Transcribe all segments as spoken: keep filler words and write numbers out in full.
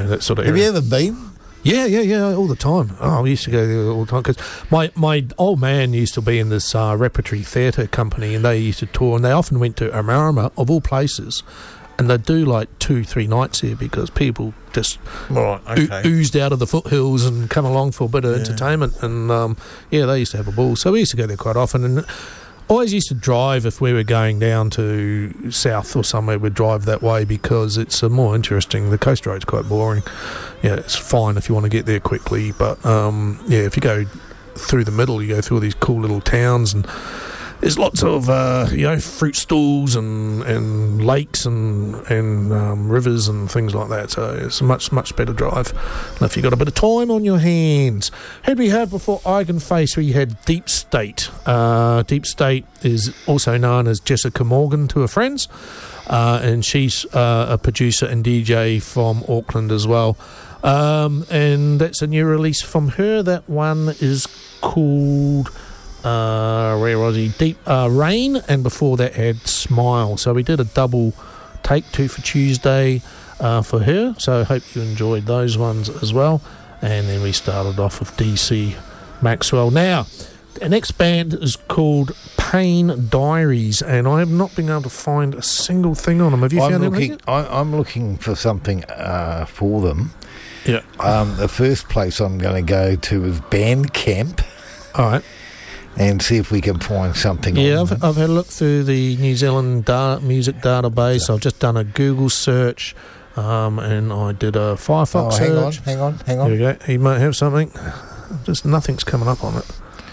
that sort of Have area. you ever been? Yeah, yeah, yeah, all the time. Oh, we used to go there all the time because my, my old man used to be in this uh, repertory theatre company, and they used to tour, and they often went to Amarama, of all places, and they'd do like two, three nights here because people just Right, okay. oo- oozed out of the foothills and come along for a bit of Yeah. entertainment, and um, yeah, they used to have a ball. So we used to go there quite often, and always used to drive if we were going down to south or somewhere. We'd drive that way because it's uh, more interesting. The coast road's quite boring. Yeah, it's fine if you want to get there quickly, but um, yeah, if you go through the middle, you go through all these cool little towns, and there's lots of uh, you know fruit stalls and, and lakes and and um, rivers and things like that. So it's a much much better drive if you've got a bit of time on your hands. Who did we have before Eigenface? We had Deep State. Uh, Deep State is also known as Jessica Morgan to her friends, uh, and she's uh, a producer and D J from Auckland as well. Um, and that's a new release from her. That one is called uh, where was he? Deep uh, Rain, and before that had Smile. So we did a double take, two for Tuesday uh, for her. So I hope you enjoyed those ones as well. And then we started off with D C Maxwell. Now, the next band is called Pain Diaries, and I have not been able to find a single thing on them. Have you I'm found looking. anything? I, I'm looking for something uh, for them. Yeah. Um, the first place I'm going to go to is Bandcamp All right. and see if we can find something. Yeah, on I've, them. I've had a look through the New Zealand da- music database. I've just done a Google search, um, and I did a Firefox Oh, hang on, search. hang on, hang on. There we go. He might have something. Just nothing's coming up on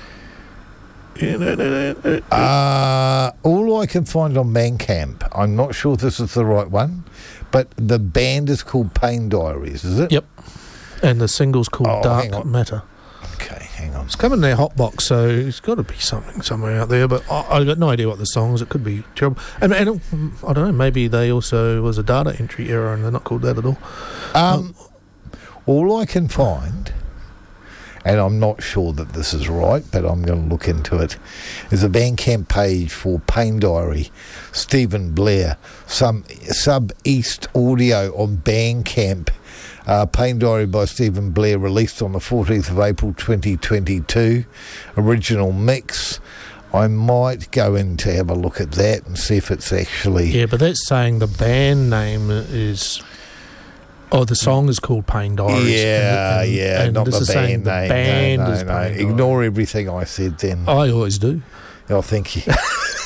it. Uh, all I can find on Bandcamp, I'm not sure this is the right one, but the band is called Pain Diaries, is it? Yep. And the single's called Oh, hang Dark on. Matter. Okay, hang on. It's coming in their hotbox, so it's got to be something somewhere out there. But I, I've got no idea what the song is. It could be terrible. And, and um, I don't know. Maybe they also was a data entry error, and they're not called that at all. Um, all I can find, and I'm not sure that this is right, but I'm going to look into it, is a Bandcamp page for Pain Diary, Stephen Blair, some Sub-East audio on Bandcamp. Uh, Pain Diary by Stephen Blair, released on the fourteenth of April twenty twenty-two. Original mix. I might go in to have a look at that and see if it's actually... Yeah, but that's saying the band name is... Oh, the song is called Pain Diaries. Yeah, and, and, yeah, and not this the is saying band name. The band no, no, is no. Pain Ignore Diaries. everything I said then. I always do. Oh, thank you.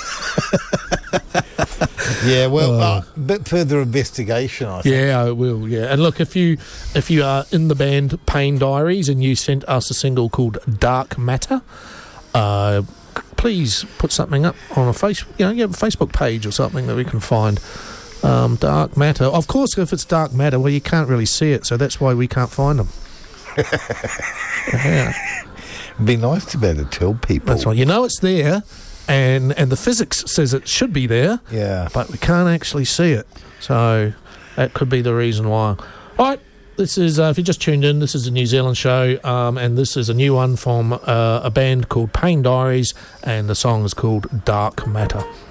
Yeah, well, a uh, bit further investigation, I think. Yeah, I will, yeah. And look, if you if you are in the band Pain Diaries and you sent us a single called Dark Matter, uh, please put something up on a face, you know, you have a Facebook page or something that we can find. Um, Dark Matter. Of course, if it's Dark Matter, well, you can't really see it, so that's why we can't find them. Yeah. It'd be nice to be able to tell people. That's right. You know it's there, and and the physics says it should be there, Yeah. but we can't actually see it. So that could be the reason why. All right, this is, uh, if you just tuned in, this is a New Zealand show, um, and this is a new one from uh, a band called Pain Diaries, and the song is called Dark Matter.